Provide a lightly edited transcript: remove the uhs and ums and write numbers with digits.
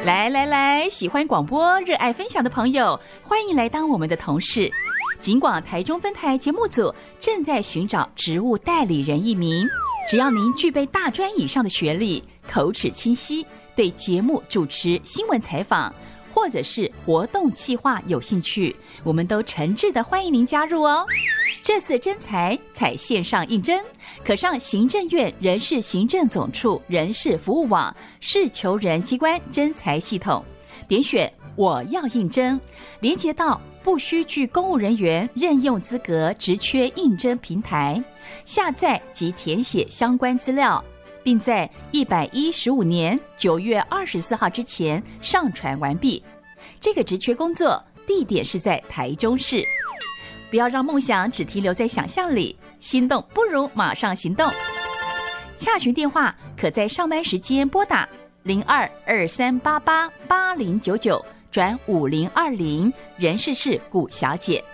来来来，喜欢广播、热爱分享的朋友，欢迎来当我们的同事。警广台中分台节目组正在寻找职务代理人一名，只要您具备大专以上的学历，口齿清晰，对节目主持、新闻采访或者是活动企划有兴趣，我们都诚挚的欢迎您加入哦。这次征才采线上应征，可上行政院人事行政总处人事服务网市求人机关征才系统，点选我要应征，连接到不需具公务人员任用资格职缺应征平台，下载及填写相关资料，并在115年9月24号之前上传完毕。这个职缺工作地点是在台中市。不要让梦想只停留在想象里，心动不如马上行动。洽询电话可在上班时间拨打0223888099转5020，人事是古小姐。